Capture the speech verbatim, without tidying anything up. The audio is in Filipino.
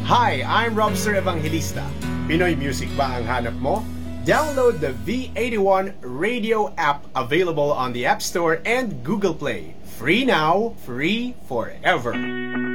Hi, I'm Robster Evangelista. Pinoy music ba ang hanap mo? Download the V eighty-one radio app available on the App Store and Google Play. Free now, free forever.